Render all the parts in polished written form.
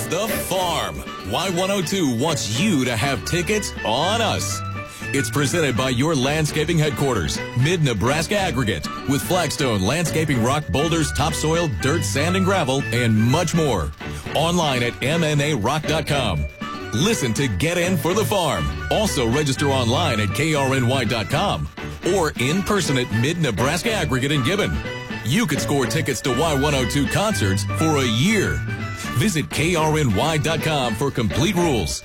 is The Farm. Y102 wants you to have tickets on us. It's presented by your landscaping headquarters, Mid-Nebraska Aggregate, with Flagstone Landscaping rock, boulders, topsoil, dirt, sand, and gravel, and much more. Online at mnarock.com. Listen to Get In for The Farm. Also register online at krny.com or in person at Mid-Nebraska Aggregate in Gibbon. You could score tickets to Y102 concerts for a year. Visit krny.com for complete rules.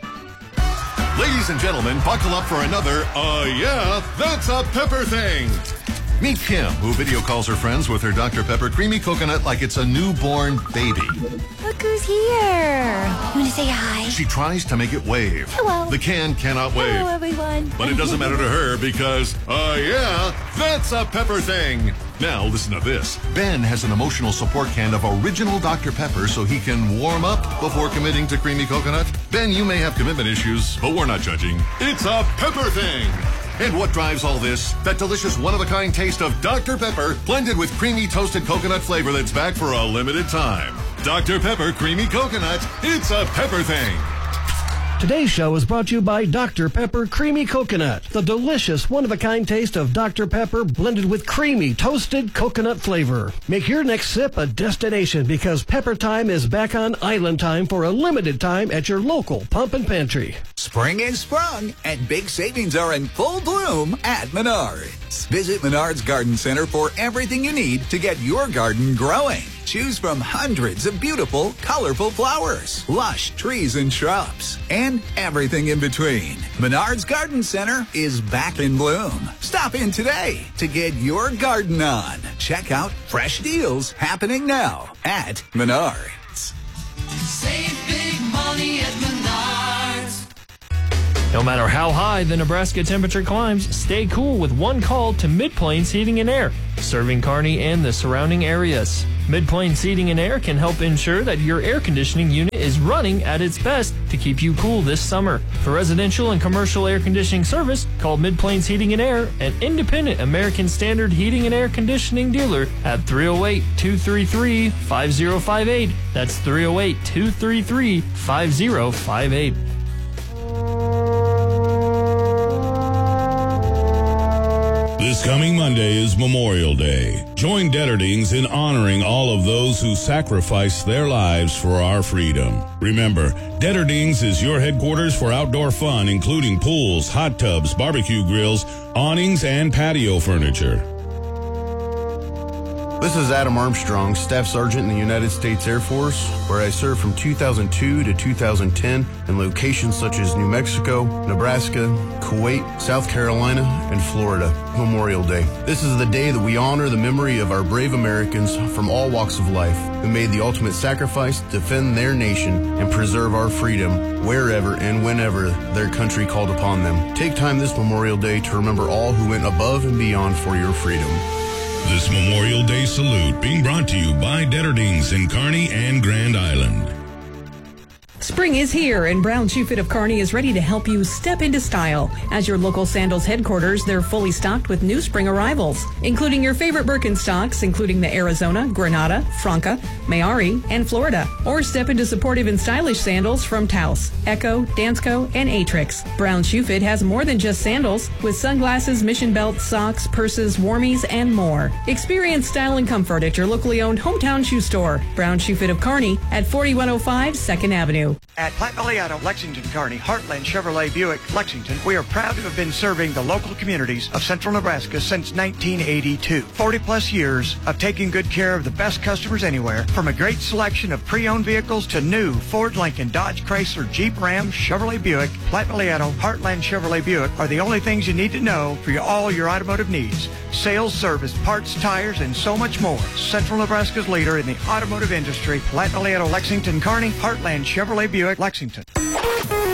Ladies and gentlemen, buckle up for another, yeah, that's a Pepper thing. Meet Kim, who video calls her friends with her Dr. Pepper creamy coconut like it's a newborn baby. Look who's here. You want to say hi? She tries to make it wave. Hello. The can cannot wave. Hello, everyone. But it doesn't matter to her because, yeah, that's a Pepper thing. Now, listen to this. Ben has an emotional support can of original Dr. Pepper so he can warm up before committing to creamy coconut. Ben, you may have commitment issues, but we're not judging. It's a Pepper thing. And what drives all this? That delicious one-of-a-kind taste of Dr. Pepper blended with creamy toasted coconut flavor that's back for a limited time. Dr. Pepper Creamy Coconut. It's a Pepper thing. Today's show is brought to you by Dr. Pepper Creamy Coconut, the delicious one-of-a-kind taste of Dr. Pepper blended with creamy toasted coconut flavor. Make your next sip a destination because Pepper Time is back on Island Time for a limited time at your local pump and pantry. Spring is sprung, and big savings are in full bloom at Menards. Visit Menards Garden Center for everything you need to get your garden growing. Choose from hundreds of beautiful, colorful flowers, lush trees and shrubs, and everything in between. Menards Garden Center is back in bloom. Stop in today to get your garden on. Check out fresh deals happening now at Menards. Save big money at Menards. No matter how high the Nebraska temperature climbs, stay cool with one call to Mid-Plains Heating and Air, serving Kearney and the surrounding areas. Mid-Plains Heating and Air can help ensure that your air conditioning unit is running at its best to keep you cool this summer. For residential and commercial air conditioning service, call Mid-Plains Heating and Air, an independent American Standard heating and air conditioning dealer at 308-233-5058. That's 308-233-5058. This coming Monday is Memorial Day. Join Detterdings in honoring all of those who sacrificed their lives for our freedom. Remember, Detterdings is your headquarters for outdoor fun, including pools, hot tubs, barbecue grills, awnings, and patio furniture. This is Adam Armstrong, Staff Sergeant in the United States Air Force, where I served from 2002 to 2010 in locations such as New Mexico, Nebraska, Kuwait, South Carolina, and Florida. Memorial Day. This is the day that we honor the memory of our brave Americans from all walks of life who made the ultimate sacrifice to defend their nation and preserve our freedom wherever and whenever their country called upon them. Take time this Memorial Day to remember all who went above and beyond for your freedom. This Memorial Day salute being brought to you by Detterdings in Kearney and Grand Island. Spring is here, and Brown Shoe Fit of Kearney is ready to help you step into style. As your local sandals headquarters, they're fully stocked with new spring arrivals, including your favorite Birkenstocks, including the Arizona, Granada, Franca, Mayari, and Florida. Or step into supportive and stylish sandals from Taos, Echo, Dansko, and Atrix. Brown Shoe Fit has more than just sandals, with sunglasses, mission belts, socks, purses, warmies, and more. Experience style and comfort at your locally owned hometown shoe store. Brown Shoe Fit of Kearney at 4105 2nd Avenue. At Platte Valley Auto, Lexington, Kearney, Heartland Chevrolet Buick, Lexington, we are proud to have been serving the local communities of central Nebraska since 1982. 40-plus years of taking good care of the best customers anywhere, from a great selection of pre-owned vehicles to new Ford, Lincoln, Dodge, Chrysler, Jeep, Ram, Chevrolet Buick. Platte Valley Auto, Heartland Chevrolet Buick are the only things you need to know for all your automotive needs. Sales, service, parts, tires, and so much more. Central Nebraska's leader in the automotive industry, Platte Valley Auto, Lexington, Kearney, Heartland Chevrolet Buick, Lexington.